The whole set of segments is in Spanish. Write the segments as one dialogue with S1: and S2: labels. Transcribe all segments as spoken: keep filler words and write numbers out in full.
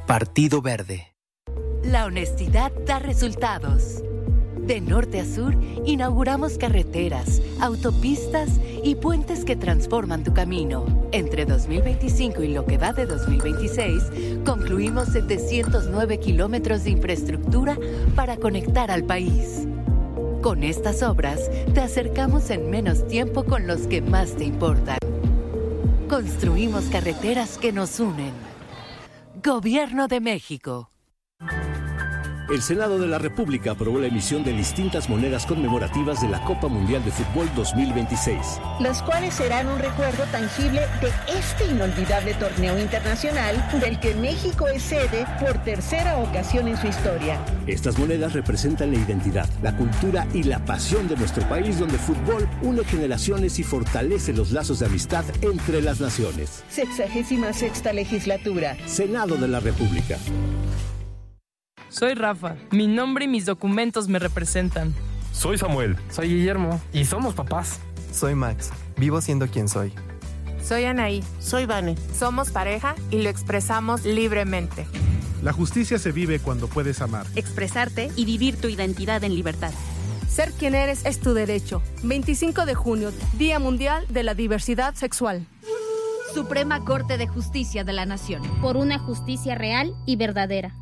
S1: Partido Verde.
S2: La honestidad da resultados. De norte a sur, inauguramos carreteras, autopistas y puentes que transforman tu camino. Entre dos mil veinticinco y lo que va de dos mil veintiséis, concluimos setecientos nueve kilómetros de infraestructura para conectar al país. Con estas obras, te acercamos en menos tiempo con los que más te importan. Construimos carreteras que nos unen. Gobierno de México.
S3: El Senado de la República aprobó la emisión de distintas monedas conmemorativas de la Copa Mundial de Fútbol dos mil veintiséis.
S4: Las cuales serán un recuerdo tangible de este inolvidable torneo internacional del que México es sede por tercera ocasión en su historia.
S3: Estas monedas representan la identidad, la cultura y la pasión de nuestro país, donde el fútbol une generaciones y fortalece los lazos de amistad entre las naciones.
S4: Sexagésima sexta legislatura.
S3: Senado de la República.
S5: Soy Rafa. Mi nombre y mis documentos me representan.
S6: Soy Samuel.
S7: Soy Guillermo.
S6: Y somos papás.
S7: Soy Max. Vivo siendo quien soy.
S8: Soy Anaí.
S9: Soy Vane.
S8: Somos pareja y lo expresamos libremente.
S10: La justicia se vive cuando puedes amar,
S11: expresarte y vivir tu identidad en libertad.
S12: Ser quien eres es tu derecho. veinticinco de junio, Día Mundial de la Diversidad Sexual.
S11: Suprema Corte de Justicia de la Nación.
S13: Por una justicia real y verdadera.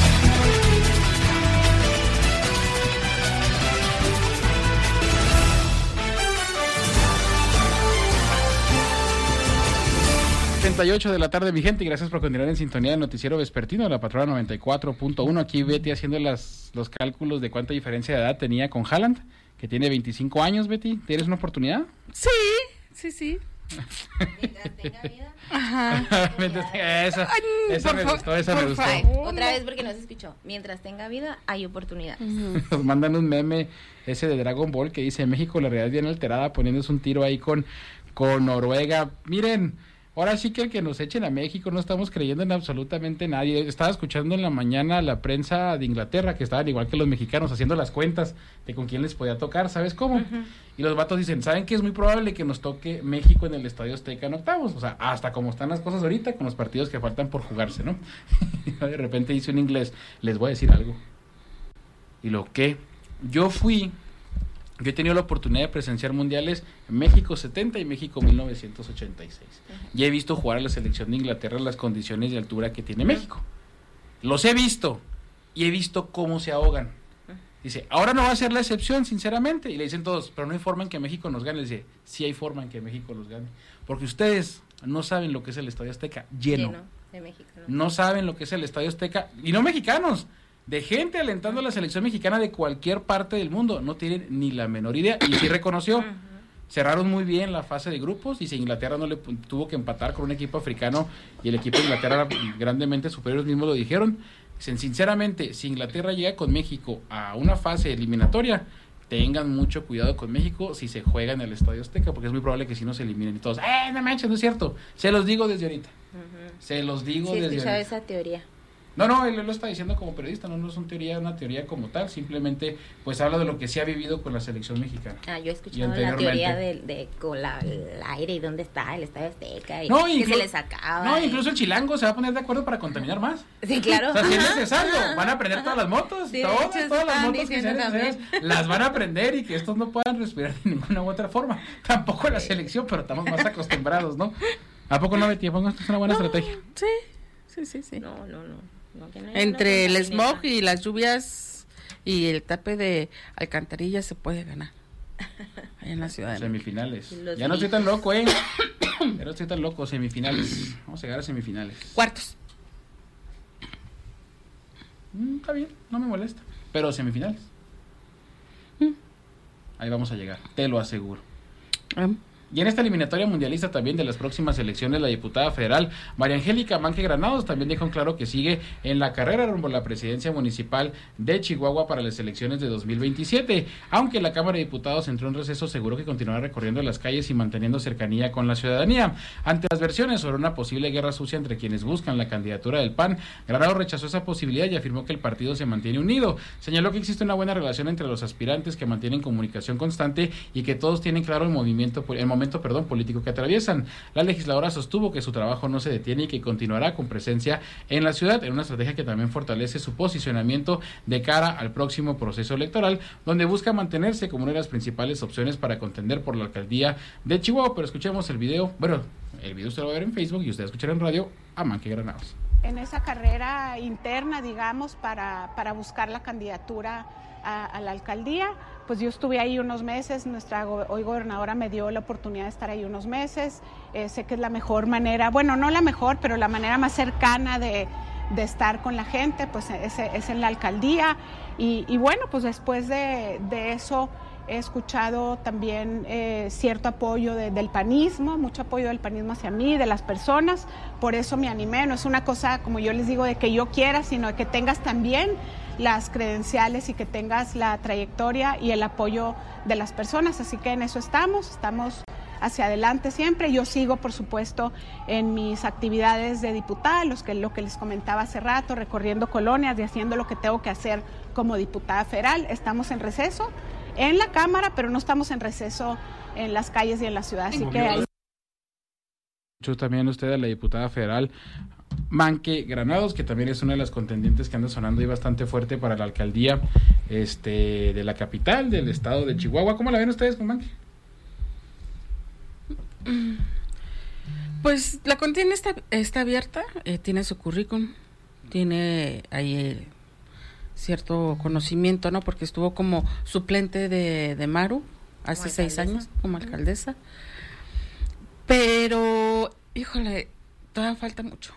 S14: treinta y ocho de la tarde, mi gente, y gracias por continuar en sintonía del noticiero vespertino de la Patrulla noventa y cuatro punto uno. Aquí Betty haciendo las, los cálculos de cuánta diferencia de edad tenía con Haaland, que tiene veinticinco años. Betty, ¿tienes una oportunidad?
S15: Sí, sí, sí.
S16: Mientras tenga vida.
S15: Ajá.
S14: Mientras tenga, esa, esa me gustó, esa me gustó.
S16: Otra vez porque no se escuchó. Mientras tenga vida, hay oportunidades.
S14: Uh-huh. Nos mandan un meme ese de Dragon Ball que dice: México, la realidad bien alterada, poniéndose un tiro ahí con, con Noruega. Miren, ahora sí que el que nos echen a México, no estamos creyendo en absolutamente nadie. Estaba escuchando en la mañana la prensa de Inglaterra, que estaban igual que los mexicanos, haciendo las cuentas de con quién les podía tocar, ¿sabes cómo? Uh-huh. Y los vatos dicen, ¿saben qué? Es muy probable que nos toque México en el Estadio Azteca en octavos. O sea, hasta como están las cosas ahorita, con los partidos que faltan por jugarse, ¿no? Y de repente dice un inglés, les voy a decir algo. Y lo que yo fui... Yo he tenido la oportunidad de presenciar mundiales en México setenta y México mil novecientos ochenta y seis. Uh-huh. Y he visto jugar a la selección de Inglaterra en las condiciones de altura que tiene México. Los he visto y he visto cómo se ahogan. Uh-huh. Dice, ahora no va a ser la excepción, sinceramente. Y le dicen todos, pero no hay forma en que México nos gane. Le dice, sí hay forma en que México nos gane. Porque ustedes no saben lo que es el Estadio Azteca lleno. lleno
S16: de México,
S14: ¿no? no saben lo que es el Estadio Azteca. Y no mexicanos. De gente alentando a la selección mexicana de cualquier parte del mundo, no tienen ni la menor idea, y sí reconoció, uh-huh. cerraron muy bien la fase de grupos, y si Inglaterra no le tuvo que empatar con un equipo africano, y el equipo de Inglaterra grandemente superior, ellos mismos lo dijeron, dicen, sinceramente, si Inglaterra llega con México a una fase eliminatoria, tengan mucho cuidado con México si se juega en el Estadio Azteca, porque es muy probable que si no se eliminen y todos, ¡eh, no manches, no es cierto! Se los digo desde ahorita, uh-huh. se los digo
S16: sí,
S14: desde ahorita.
S16: esa teoría.
S14: No, no, él lo está diciendo como periodista, no, no es una teoría, una teoría como tal, simplemente pues habla de lo que se ha vivido con la selección mexicana.
S16: Ah, yo he escuchado la teoría de, de con la, el aire y dónde está el Estadio Azteca y
S14: no,
S16: que
S14: inclu-
S16: se les acaba.
S14: No,
S16: y...
S14: incluso el chilango se va a poner de acuerdo para contaminar más.
S16: Sí, claro.
S14: O sea, si es necesario, van a prender todas las motos, sí, todas, todas las motos que sean necesarias, las van a prender y que estos no puedan respirar de ninguna u otra forma. Tampoco la selección, pero estamos más acostumbrados, ¿no? ¿A poco no, Betty? ¿A poco esto es una buena
S15: no,
S14: estrategia?
S15: Sí, sí, sí, sí.
S16: No, no, no. No, no
S15: entre el smog y las lluvias y el tape de alcantarillas se puede ganar allá en la ciudad.
S14: Semifinales. Ya no estoy tan loco, eh. Ya no estoy tan loco. Semifinales. Vamos a llegar a semifinales.
S15: Cuartos.
S14: Mm, está bien, no me molesta. Pero semifinales. Mm. Ahí vamos a llegar, te lo aseguro. Um. Y en esta eliminatoria mundialista también de las próximas elecciones, la diputada federal María Angélica Manque Granados también dejó en claro que sigue en la carrera rumbo a la presidencia municipal de Chihuahua para las elecciones de dos mil veintisiete. Aunque la Cámara de Diputados entró en receso, aseguró que continuará recorriendo las calles y manteniendo cercanía con la ciudadanía. Ante las versiones sobre una posible guerra sucia entre quienes buscan la candidatura del P A N, Granados rechazó esa posibilidad y afirmó que el partido se mantiene unido. Señaló que existe una buena relación entre los aspirantes que mantienen comunicación constante y que todos tienen claro el movimiento, el momento momento, perdón, político que atraviesan. La legisladora sostuvo que su trabajo no se detiene y que continuará con presencia en la ciudad, en una estrategia que también fortalece su posicionamiento de cara al próximo proceso electoral, donde busca mantenerse como una de las principales opciones para contender por la alcaldía de Chihuahua. Pero escuchemos el video, bueno, el video usted lo va a ver en Facebook y usted va a escuchar en radio a Manque Granados.
S1: En esa carrera interna, digamos, para, para buscar la candidatura a, a la alcaldía, pues yo estuve ahí unos meses, nuestra go- hoy gobernadora me dio la oportunidad de estar ahí unos meses, eh, sé que es la mejor manera, bueno, no la mejor, pero la manera más cercana de, de estar con la gente, pues es, es en la alcaldía, y, y bueno, pues después de, de eso he escuchado también eh, cierto apoyo de, del panismo, mucho apoyo del panismo hacia mí, de las personas, por eso me animé, no es una cosa, como yo les digo, de que yo quiera, sino de que tengas también las credenciales y que tengas la trayectoria y el apoyo de las personas, así que en eso estamos, estamos hacia adelante siempre. Yo sigo, por supuesto, en mis actividades de diputada, los que, lo que les comentaba hace rato, recorriendo colonias y haciendo lo que tengo que hacer como diputada federal. Estamos en receso en la Cámara, pero no estamos en receso en las calles y en la ciudad, así que ahí...
S14: También usted a la diputada federal Manque Granados, que también es una de las contendientes que anda sonando ahí bastante fuerte para la alcaldía este de la capital del estado de Chihuahua. ¿Cómo la ven ustedes con Manque?
S15: Pues la contienda está, está abierta, eh, tiene su currículum, tiene ahí eh, cierto conocimiento, ¿no? Porque estuvo como suplente de, de Maru hace seis años como alcaldesa. Pero, híjole, todavía falta mucho.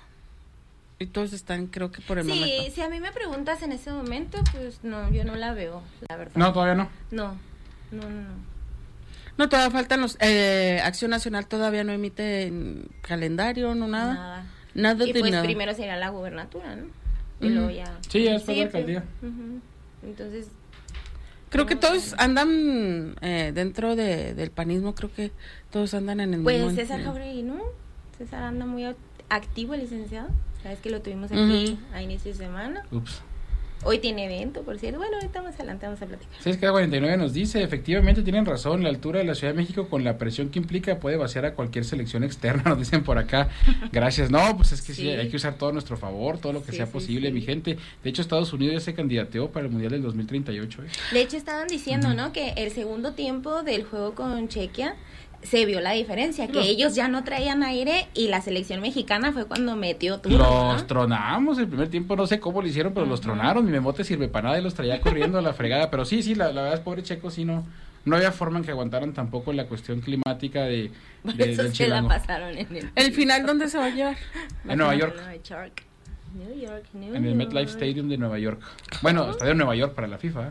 S15: Y todos están, creo que por el
S16: sí,
S15: momento.
S16: Sí, si a mí me preguntas en ese momento, pues no, yo no la veo, la verdad.
S14: No, todavía no.
S16: No, no, no. no.
S15: No, todavía faltan los... Eh, Acción Nacional todavía no emite calendario, no nada.
S16: Nada.
S15: Nada
S16: y
S15: de
S16: pues
S15: nada.
S16: primero sería la gubernatura, ¿no? Y
S15: uh-huh.
S16: luego ya...
S14: Sí, ya después
S16: sí,
S14: de la alcaldía.
S16: Pues, uh-huh. Entonces...
S15: Creo que todos andan eh, dentro de, del panismo, creo que todos andan en el
S16: pues
S15: mismo...
S16: Pues César Jauregui, ¿no? César anda muy activo, el licenciado. Sabes que lo tuvimos aquí uh-huh. a inicio de semana.
S14: Ups.
S16: Hoy tiene evento, por cierto. Bueno, ahorita más adelante vamos a platicar.
S14: seis K cuarenta y nueve nos dice, efectivamente tienen razón, la altura de la Ciudad de México con la presión que implica puede vaciar a cualquier selección externa, nos dicen por acá. Gracias. No, pues es que sí, sí hay que usar todo a nuestro favor, todo lo que sí, sea posible, sí, sí. mi gente. De hecho, Estados Unidos ya se candidateó para el Mundial del dos mil treinta y ocho. ¿eh?
S16: De hecho, estaban diciendo, uh-huh. ¿no? Que el segundo tiempo del juego con Chequia se vio la diferencia, que los... ellos ya no traían aire y la selección mexicana fue cuando metió turno,
S14: Los
S16: ¿no?
S14: tronamos el primer tiempo, no sé cómo lo hicieron, pero uh-huh. los tronaron, mi memote sirve para nada y los traía corriendo a la fregada, pero sí, sí, la, la verdad es pobre Checo, sí, no no había forma en que aguantaran tampoco la cuestión climática de, de
S16: Eso
S14: del
S16: se la
S14: chilango.
S16: pasaron en el...
S15: ¿El final dónde se va a llevar?
S14: En Nueva York.
S16: Nueva York. New York, New
S14: En el MetLife Stadium de Nueva York. Bueno, estadio de Nueva York para la FIFA. ¿eh?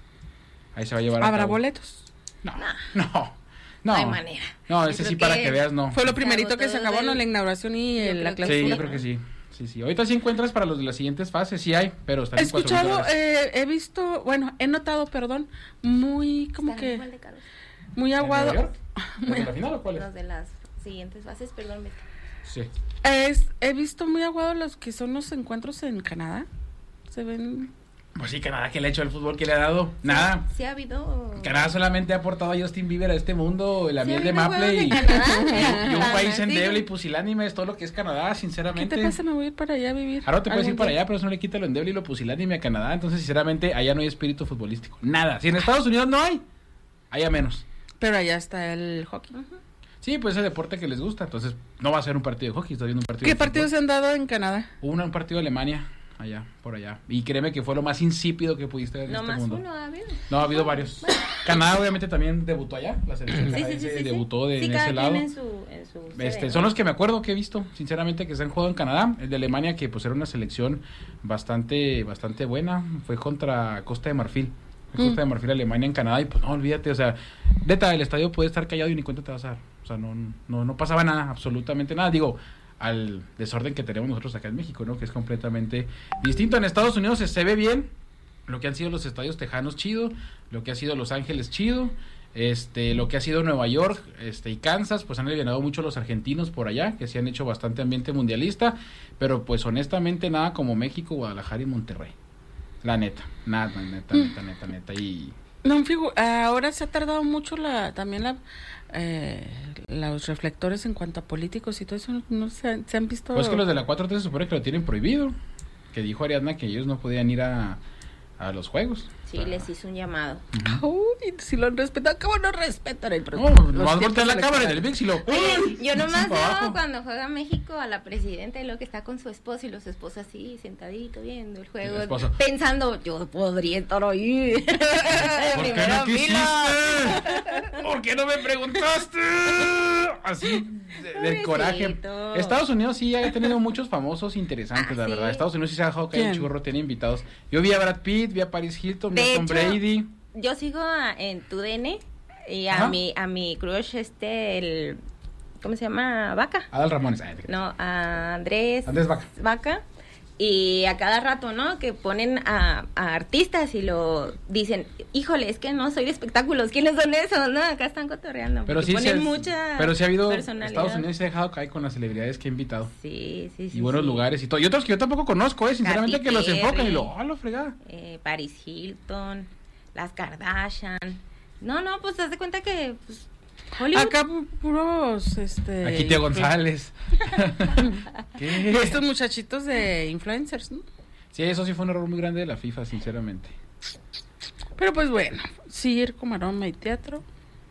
S14: Ahí se va a llevar a
S15: ¿Habrá
S14: cabo.
S15: boletos?
S14: No, no.
S16: No hay manera.
S14: No, ese sí para que veas, no.
S15: Fue lo primerito que se acabó, ¿no? La inauguración y el, la clausura.
S14: Sí, yo creo que sí. Sí, sí. Ahorita sí encuentras para los de las siguientes fases, sí hay, pero están
S15: He
S14: en cuatro
S15: escuchado, eh, he visto, bueno, he notado, perdón, muy, como
S16: Están
S15: que,
S16: igual de caros.
S15: muy aguado.
S14: ¿Los de la final o cuáles?
S16: Los de las siguientes fases, perdón. Beto.
S14: Sí.
S15: Es, he visto muy aguado los que son los encuentros en Canadá. Se ven...
S14: Pues sí, Canadá, ¿qué le ha hecho al fútbol? ¿Qué le ha dado? Nada.
S16: Sí ha habido...
S14: Canadá solamente ha aportado a Justin Bieber a este mundo, la
S16: sí
S14: miel de Maple y, y, y un país endeble y pusilánime, es todo lo que es Canadá, sinceramente.
S15: ¿Qué te pasa? Me voy a ir para allá a vivir.
S14: Ahora te puedes ir para allá, pero eso no le quita lo endeble y lo pusilánime a Canadá, entonces sinceramente allá no hay espíritu futbolístico. Nada. Si en Estados Unidos no hay, allá menos.
S15: Pero allá está el hockey. Uh-huh.
S14: Sí, pues ese deporte que les gusta, entonces no va a ser un partido de hockey, está viendo un partido
S15: ¿Qué
S14: de
S15: partidos se han dado en Canadá?
S14: Hubo un partido de Alemania. Allá, por allá. Y créeme que fue lo más insípido que pudiste ver en
S16: no
S14: este
S16: más
S14: mundo.
S16: Uno ha habido.
S14: No, ha habido varios. Bueno. Canadá obviamente también debutó allá. La selección
S16: sí,
S14: canadiense
S16: sí, sí, sí,
S14: debutó de,
S16: sí,
S14: en
S16: cada
S14: ese lado.
S16: En su, en su
S14: este,
S16: sede,
S14: son
S16: ¿no?
S14: los que me acuerdo que he visto, sinceramente, que se han jugado en Canadá. El de Alemania, que pues era una selección bastante, bastante buena. Fue contra Costa de Marfil. Fue Costa mm. de Marfil, Alemania en Canadá. Y pues no, olvídate, o sea, neta, el estadio puede estar callado y ni cuenta te vas a dar. O sea, no, no, no pasaba nada, absolutamente nada. Digo, al desorden que tenemos nosotros acá en México, ¿no? Que es completamente distinto. En Estados Unidos se, se ve bien lo que han sido los estadios tejanos, chido, lo que ha sido Los Ángeles, chido, este, lo que ha sido Nueva York, este, y Kansas, pues han alivianado mucho los argentinos por allá, que se han hecho bastante ambiente mundialista, pero pues honestamente nada como México, Guadalajara y Monterrey. La neta, nada, neta, neta, neta, neta, y
S15: No, figu- ahora se ha tardado mucho la también la eh, los reflectores en cuanto a políticos y todo eso, no se, se han visto.
S14: Pues que los de la cuatro T se supone que lo tienen prohibido, que dijo Ariadna que ellos no podían ir a, a los juegos.
S16: Sí, o sea, les hizo un llamado.
S15: Uh-huh. Uy, si lo han respetado, ¿cómo no respetan el
S14: presidente? No, no vas a voltear la cámara del V I X y lo...
S16: Oye, yo nomás veo cuando juega México a la presidenta y lo que está con su esposo y los esposos así, sentadito viendo el juego, el pensando, yo podría estar ahí.
S14: ¿Por qué no quisiste? ¿Por qué no me preguntaste? Así, de, del coraje. Estados Unidos sí ha tenido muchos famosos interesantes, ah, la ¿sí? verdad. Estados Unidos sí se ha dejado caer el churro, tiene invitados. Yo vi a Brad Pitt, vi a Paris Hilton, vi a Tom Brady.
S16: Yo sigo a, en tu D N y a Ajá. mi a mi crush este el ¿cómo se llama? Vaca.
S14: Adal Ramones.
S16: No, a Andrés
S14: Andrés Vaca.
S16: Vaca. Y a cada rato, ¿no? Que ponen a, a artistas y lo dicen, híjole, es que no soy de espectáculos, ¿quiénes son esos? No, acá están cotorreando.
S14: Pero sí,
S16: ponen
S14: se,
S16: mucha
S14: pero sí ha habido, Estados Unidos se ha dejado caer con las celebridades que ha invitado.
S16: Sí, sí, sí.
S14: Y buenos
S16: sí.
S14: lugares y todo. Y otros que yo tampoco conozco, ¿eh? Sinceramente,
S16: Katy
S14: que los
S16: Perry,
S14: enfocan y lo, ¡oh, lo fregada!
S16: Eh, Paris Hilton, las Kardashian. No, no, pues te das de cuenta que... Pues, Hollywood.
S15: Acá puros, este...
S14: Aquí Teo González.
S15: ¿Qué? Estos muchachitos de influencers, ¿no?
S14: Sí, eso sí fue un error muy grande de la FIFA, sinceramente.
S15: Pero pues bueno, circo, maroma y teatro.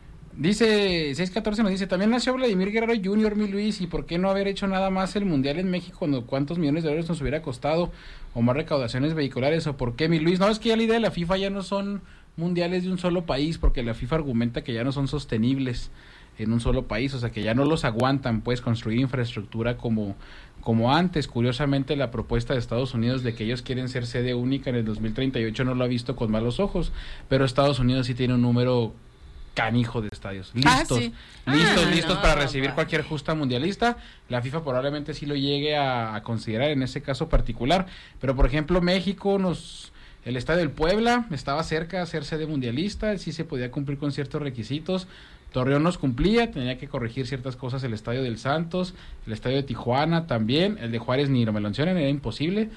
S14: Dice, seis catorce nos dice, también nació Vladimir Guerrero junior, mi Luis, ¿y por qué no haber hecho nada más el Mundial en México cuando cuántos millones de dólares nos hubiera costado? O más recaudaciones vehiculares, ¿o por qué, mi Luis? No, es que ya la idea de la FIFA ya no son mundiales de un solo país, porque la FIFA argumenta que ya no son sostenibles en un solo país, o sea que ya no los aguantan pues construir infraestructura como, como antes. Curiosamente la propuesta de Estados Unidos de que ellos quieren ser sede única en el dos mil treinta y ocho no lo ha visto con malos ojos, pero Estados Unidos sí tiene un número canijo de estadios, listos, ah, sí. listos, ah, listos no, para recibir no, cualquier justa mundialista. La FIFA probablemente sí lo llegue a, a considerar en ese caso particular, pero por ejemplo México nos... El Estadio del Puebla estaba cerca de ser sede mundialista, sí se podía cumplir con ciertos requisitos. Torreón nos cumplía, tenía que corregir ciertas cosas el Estadio del Santos, el Estadio de Tijuana también, el de Juárez ni lo me lo mencionan, era imposible.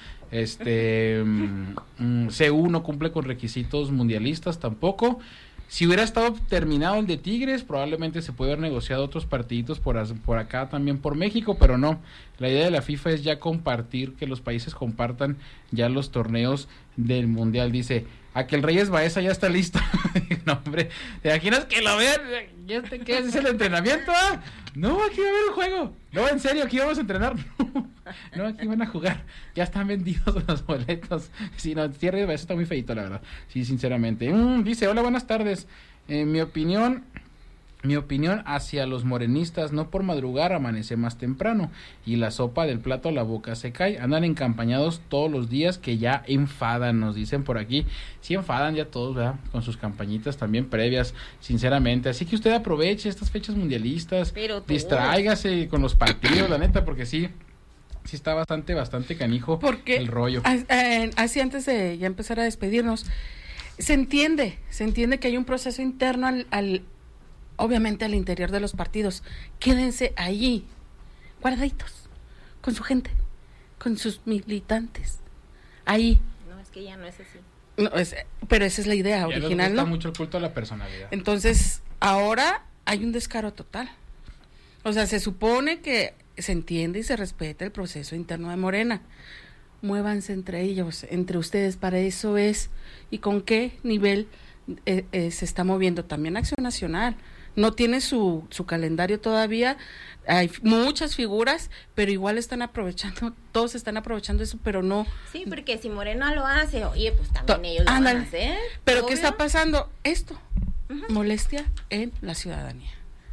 S14: Este mm, C U no cumple con requisitos mundialistas tampoco. Si hubiera estado terminado el de Tigres, probablemente se puede haber negociado otros partiditos por, por acá también por México, pero no. La idea de la FIFA es ya compartir, que los países compartan ya los torneos del Mundial. Dice, a que el Reyes Baeza ya está listo. No, hombre, ¿te imaginas que lo vean? ¿Ya te quedas? ¿Es el entrenamiento? ¿Ah? No, aquí va a haber el juego. No, en serio, aquí vamos a entrenar. No, aquí van a jugar. Ya están vendidos los boletos. Sí, no, sí, Reyes Baeza está muy feito, la verdad. Sí, sinceramente. Mm, dice, hola, buenas tardes. En mi opinión... Mi opinión hacia los morenistas, no por madrugar amanece más temprano y la sopa del plato a la boca se cae, andan encampañados todos los días que ya enfadan, nos dicen por aquí, sí enfadan ya todos, ¿verdad? Con sus campañitas también previas, sinceramente, así que usted aproveche estas fechas mundialistas, distráigase con los partidos, la neta, porque sí, sí está bastante, bastante canijo
S15: porque
S14: el rollo.
S15: Así antes de ya empezar a despedirnos, se entiende, se entiende que hay un proceso interno al... al obviamente al interior de los partidos, quédense allí, guardaditos, con su gente, con sus militantes, ahí.
S16: No, es que ya no es así.
S15: No, es, pero esa es la idea
S14: ya
S15: original,
S14: ¿no?
S15: ¿no?
S14: Mucho el culto a la personalidad.
S15: Entonces, ahora hay un descaro total. O sea, se supone que se entiende y se respeta el proceso interno de Morena. Muévanse entre ellos, entre ustedes, para eso es. ¿Y con qué nivel eh, eh, se está moviendo? También Acción Nacional. No tiene su, su calendario todavía, hay muchas figuras, pero igual están aprovechando, todos están aprovechando eso, pero no...
S16: Sí, porque si Morena lo hace, oye, pues también to- ellos lo
S15: ándale.
S16: van a hacer.
S15: Pero
S16: obvio.
S15: ¿qué está pasando? Esto, uh-huh. molestia en la ciudadanía.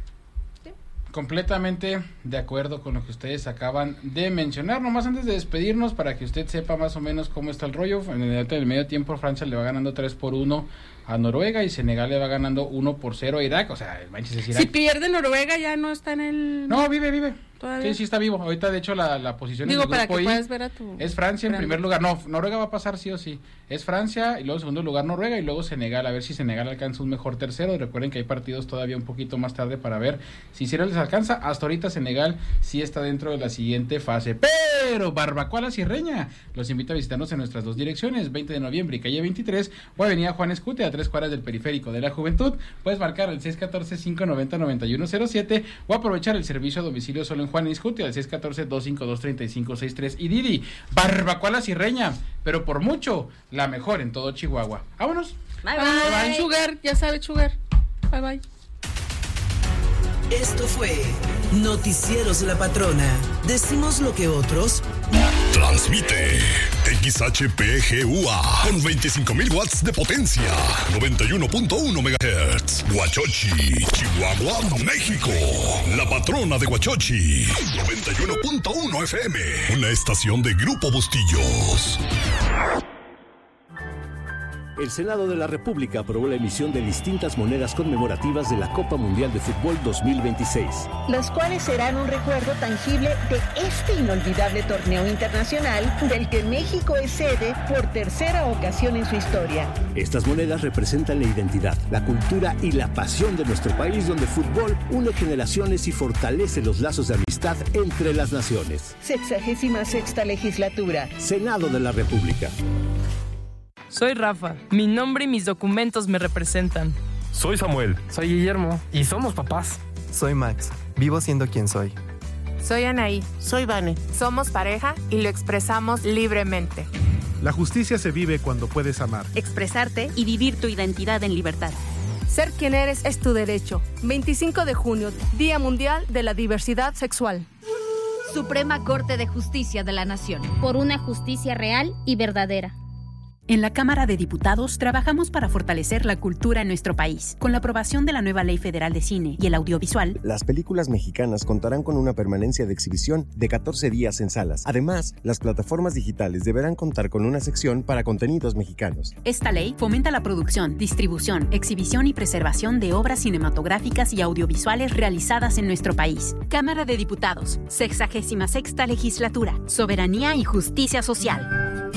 S14: Sí. Completamente de acuerdo con lo que ustedes acaban de mencionar. Nomás antes de despedirnos, para que usted sepa más o menos cómo está el rollo, en el, en el medio tiempo Francia le va ganando tres por uno a Noruega y Senegal le va ganando uno por cero a Irak, o sea, el Manchester Irak.
S15: Si pierde Noruega ya no está en el...
S14: No, vive, vive.
S15: todavía.
S14: Sí, sí está vivo. Ahorita, de hecho, la, la posición
S15: Digo,
S14: en el
S15: para
S14: grupo
S15: que
S14: I
S15: puedas ver a tu...
S14: es Francia en primer lugar. No, Noruega va a pasar sí o sí. Es Francia y luego en segundo lugar Noruega y luego Senegal. A ver si Senegal alcanza un mejor tercero. Recuerden que hay partidos todavía un poquito más tarde para ver si sí les alcanza. Hasta ahorita Senegal sí está dentro de la siguiente fase. Pero Barbacoa La Sierreña los invita a visitarnos en nuestras dos direcciones, veinte de noviembre y calle veintitrés, o avenida Juan Escute, a tres cuadras del Periférico de la Juventud. Puedes marcar el seis uno cuatro, cinco nueve cero, nueve uno cero siete o aprovechar el servicio a domicilio solo en Juan Escute al seis uno cuatro, dos cinco dos, tres cinco seis tres. Y Didi, Barbacoa La Sierreña, pero por mucho la mejor en todo Chihuahua. Vámonos.
S15: Bye bye. Bye, bye. Sugar, ya sabe Sugar. Bye bye.
S9: Esto fue Noticieros La Patrona. Decimos lo que otros
S17: transmite. X H P G U A con veinticinco mil watts de potencia, noventa y uno punto uno megahertz. Huachochi, Chihuahua, México. La Patrona de Huachochi, noventa y uno punto uno F M. Una estación de Grupo Bustillos.
S3: El Senado de la República aprobó la emisión de distintas monedas conmemorativas de la Copa Mundial de Fútbol dos mil veintiséis.
S4: Las cuales serán un recuerdo tangible de este inolvidable torneo internacional del que México es sede por tercera ocasión en su historia.
S3: Estas monedas representan la identidad, la cultura y la pasión de nuestro país, donde el fútbol une generaciones y fortalece los lazos de amistad entre las naciones.
S4: Sexagésima sexta legislatura.
S3: Senado de la República.
S5: Soy Rafa. Mi nombre y mis documentos me representan.
S6: Soy Samuel.
S7: Soy Guillermo. Y somos papás. Soy Max. Vivo siendo quien soy.
S8: Soy Anaí.
S18: Soy Vane.
S8: Somos pareja y lo expresamos libremente.
S10: La justicia se vive cuando puedes amar.
S11: Expresarte y vivir tu identidad en libertad.
S12: Ser quien eres es tu derecho. veinticinco de junio, Día Mundial de la Diversidad Sexual.
S11: Suprema Corte de Justicia de la Nación.
S13: Por una justicia real y verdadera.
S19: En la Cámara de Diputados trabajamos para fortalecer la cultura en nuestro país. Con la aprobación de la nueva Ley Federal de Cine y el Audiovisual,
S20: las películas mexicanas contarán con una permanencia de exhibición de catorce días en salas. Además, las plataformas digitales deberán contar con una sección para contenidos mexicanos.
S19: Esta ley fomenta la producción, distribución, exhibición y preservación de obras cinematográficas y audiovisuales realizadas en nuestro país. Cámara de Diputados, sexagésima sexta legislatura, soberanía y justicia social.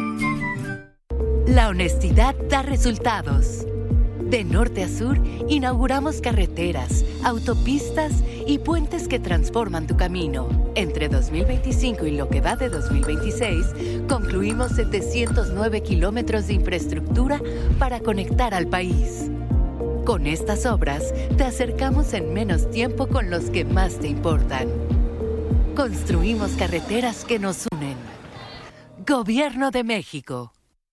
S2: La honestidad da resultados. De norte a sur, inauguramos carreteras, autopistas y puentes que transforman tu camino. Entre dos mil veinticinco y lo que va de dos mil veintiséis, concluimos setecientos nueve kilómetros de infraestructura para conectar al país. Con estas obras, te acercamos en menos tiempo con los que más te importan. Construimos carreteras que nos unen. Gobierno de México.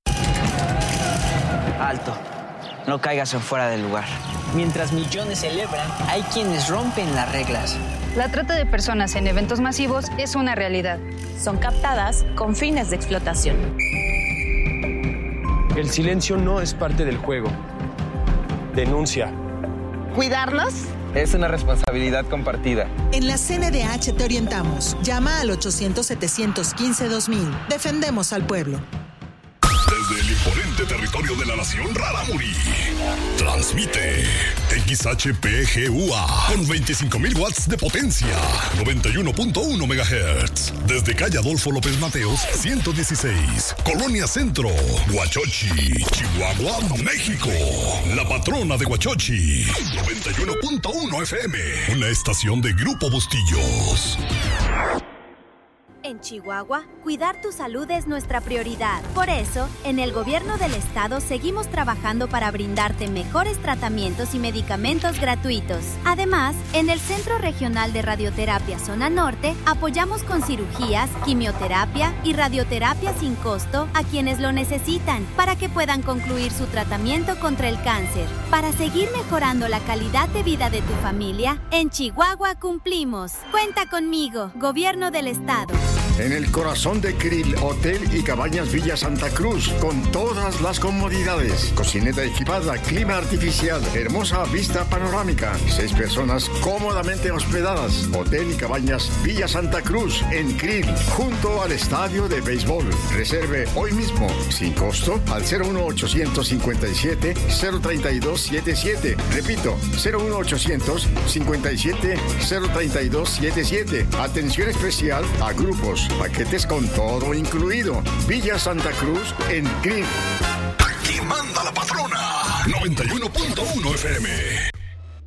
S21: Alto, no caigas en fuera del lugar. Mientras millones celebran, hay quienes rompen las reglas.
S22: La trata de personas en eventos masivos es una realidad.
S23: Son captadas con fines de explotación.
S24: El silencio no es parte del juego. Denuncia.
S25: ¿Cuidarnos?
S26: Es una responsabilidad compartida.
S27: En la C N D H te orientamos. Llama al ochocientos, setecientos quince, dos mil. Defendemos al pueblo.
S17: Desde el imponente territorio de la nación Rarámuri, transmite X H P G U A con veinticinco mil watts de potencia, noventa y uno punto uno megahertz. Desde calle Adolfo López Mateos, ciento dieciséis, Colonia Centro, Huachochi, Chihuahua, México. La Patrona de Huachochi, noventa y uno punto uno F M. Una estación de Grupo Bustillos.
S28: En Chihuahua, cuidar tu salud es nuestra prioridad. Por eso, en el gobierno del estado seguimos trabajando para brindarte mejores tratamientos y medicamentos gratuitos. Además, en el Centro Regional de Radioterapia Zona Norte, apoyamos con cirugías, quimioterapia y radioterapia sin costo a quienes lo necesitan para que puedan concluir su tratamiento contra el cáncer. Para seguir mejorando la calidad de vida de tu familia, en Chihuahua cumplimos. Cuenta conmigo, Gobierno del Estado.
S1: en el corazón de Krill Hotel y Cabañas Villa Santa Cruz, con todas las comodidades. Cocineta equipada, clima artificial, hermosa vista panorámica. Seis personas cómodamente hospedadas. Hotel y Cabañas Villa Santa Cruz, en Krill, junto al estadio de béisbol. Reserve hoy mismo, sin costo, al cero uno ochocientos cincuenta y siete cero treinta y dos setenta y siete. Repito, cero uno ochocientos cincuenta y siete cero treinta y dos setenta y siete. Atención especial a grupos, paquetes con todo incluido. Villa Santa Cruz, en Krill.
S17: Aquí manda la patrona. noventa y uno punto uno F M.